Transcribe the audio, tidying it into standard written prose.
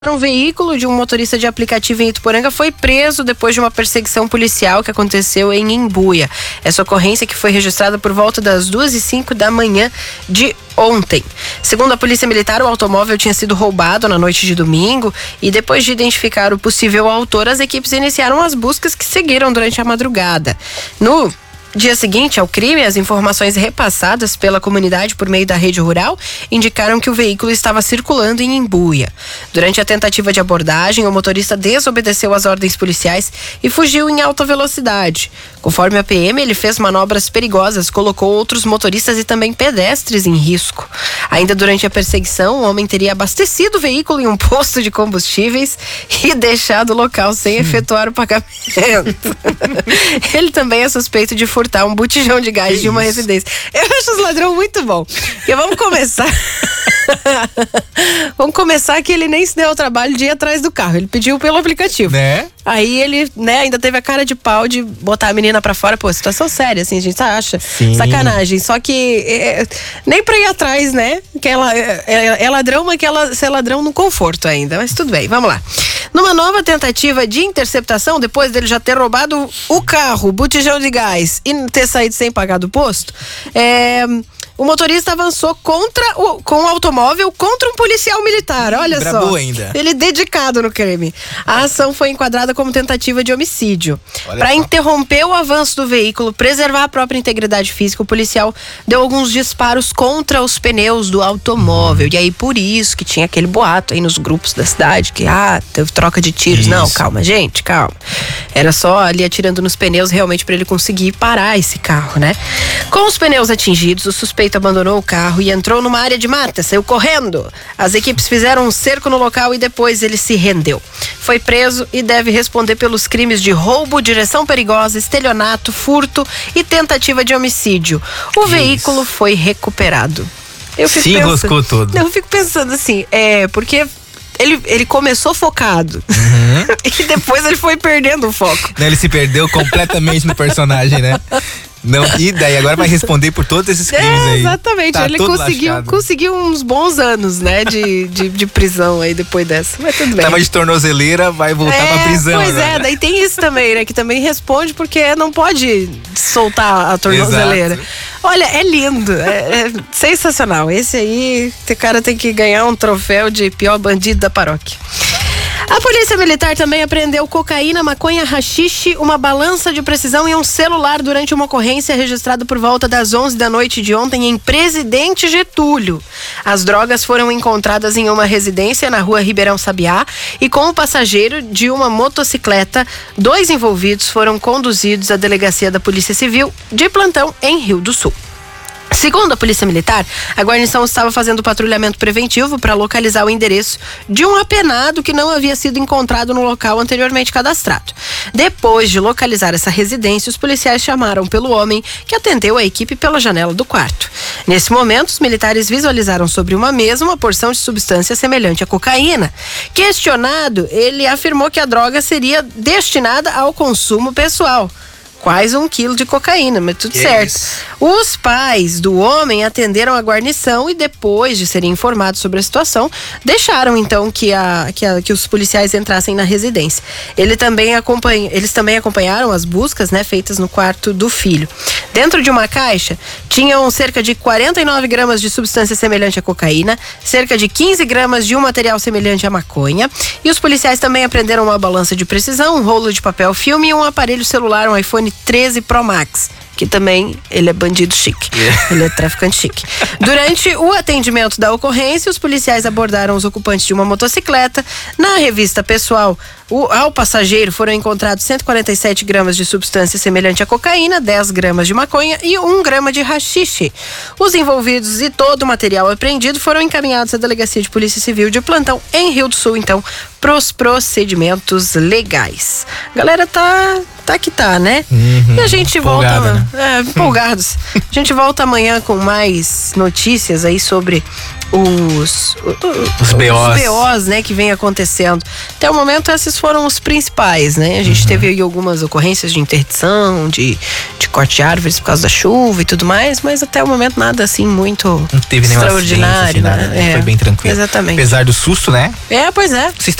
Um veículo de um motorista de aplicativo em Ituporanga foi preso depois de uma perseguição policial que aconteceu em Imbuia. Essa ocorrência que foi registrada por volta das 2h05 da manhã de ontem. Segundo a Polícia Militar, o automóvel tinha sido roubado na noite de domingo e depois de identificar o possível autor, as equipes iniciaram as buscas que seguiram durante a madrugada. No dia seguinte ao crime, as informações repassadas pela comunidade por meio da rede rural indicaram que o veículo estava circulando em Imbuia. Durante a tentativa de abordagem, o motorista desobedeceu às ordens policiais e fugiu em alta velocidade. Conforme a PM, ele fez manobras perigosas, colocou outros motoristas e também pedestres em risco. Ainda durante a perseguição, o homem teria abastecido o veículo em um posto de combustíveis e deixado o local sem efetuar o pagamento. Ele também é suspeito de furtar um botijão de gás de uma residência. Eu acho os ladrões muito bom. E vamos começar. Vamos começar que ele nem se deu ao trabalho de ir atrás do carro. Ele pediu pelo aplicativo. Né? Aí ele, ainda teve a cara de pau de botar a menina pra fora. Pô, situação séria, assim, a gente acha. Sim. Sacanagem. Só que nem pra ir atrás, né? Que ela é ladrão, mas que ela ser ladrão no conforto ainda. Mas tudo bem, vamos lá. Numa nova tentativa de interceptação, depois dele já ter roubado o carro, o botijão de gás e ter saído sem pagar do posto, o motorista avançou com o automóvel contra um policial militar, olha Brabo só. ainda. Ele dedicado no crime. A ação foi enquadrada como tentativa de homicídio. Para só. interromper o avanço do veículo, preservar a própria integridade física, o policial deu alguns disparos contra os pneus do automóvel. E aí, por isso que tinha aquele boato aí nos grupos da cidade, que teve troca de tiros. Isso. Não, calma, gente, calma. Era só ali atirando nos pneus realmente para ele conseguir parar esse carro, né? Com os pneus atingidos, o suspeito abandonou o carro e entrou numa área de mata, saiu correndo. As equipes fizeram um cerco no local e depois ele se rendeu. Foi preso e deve responder pelos crimes de roubo, direção perigosa, estelionato, furto e tentativa de homicídio. O veículo foi recuperado. Se enroscou todo. Eu fico pensando assim, porque ele começou focado. E depois ele foi perdendo o foco. Ele se perdeu completamente no personagem, né? Não, e daí agora vai responder por todos esses crimes aí. Exatamente, Tá ele todo conseguiu uns bons anos, né, de prisão aí depois dessa, mas tudo bem. Tava de tornozeleira, vai voltar pra prisão pois agora. Daí tem isso também, né, que também responde porque não pode soltar a tornozeleira. Exato. Olha, é lindo, é sensacional, esse aí, esse cara tem que ganhar um troféu de pior bandido da paróquia. A Polícia Militar também apreendeu cocaína, maconha, haxixe, uma balança de precisão e um celular durante uma ocorrência registrada por volta das 11 da noite de ontem em Presidente Getúlio. As drogas foram encontradas em uma residência na rua Ribeirão Sabiá e com o passageiro de uma motocicleta, 2 envolvidos foram conduzidos à delegacia da Polícia Civil de plantão em Rio do Sul. Segundo a Polícia Militar, a guarnição estava fazendo patrulhamento preventivo para localizar o endereço de um apenado que não havia sido encontrado no local anteriormente cadastrado. Depois de localizar essa residência, os policiais chamaram pelo homem que atendeu a equipe pela janela do quarto. Nesse momento, os militares visualizaram sobre uma mesa uma porção de substância semelhante à cocaína. Questionado, ele afirmou que a droga seria destinada ao consumo pessoal. Quase 1 quilo de cocaína, mas tudo certo. Isso? Os pais do homem atenderam a guarnição e depois de serem informados sobre a situação, deixaram então que os policiais entrassem na residência. Eles também acompanharam as buscas, né, feitas no quarto do filho. Dentro de uma caixa, tinham cerca de 49 gramas de substância semelhante à cocaína, cerca de 15 gramas de um material semelhante à maconha, e os policiais também apreenderam uma balança de precisão, um rolo de papel filme e um aparelho celular, um iPhone 13 Pro Max, que também ele é bandido chique, ele é traficante chique. Durante o atendimento da ocorrência, os policiais abordaram os ocupantes de uma motocicleta. Na revista pessoal, ao passageiro foram encontrados 147 gramas de substância semelhante à cocaína, 10 gramas de maconha e 1 grama de haxixe. Os envolvidos e todo o material apreendido foram encaminhados à Delegacia de Polícia Civil de plantão em Rio do Sul, então, pros procedimentos legais. A galera tá tá que tá, né? Uhum. E a gente Empolgada, volta, empolgados. A gente volta amanhã com mais notícias aí sobre os BOs, né, que vem acontecendo. Até o momento esses foram os principais, né? A gente teve aí algumas ocorrências de interdição, de corte de árvores por causa da chuva e tudo mais, mas até o momento nada assim muito não teve extraordinário, acidente, assim, nada, né? Foi bem tranquilo. Exatamente. Apesar do susto, né? Pois é.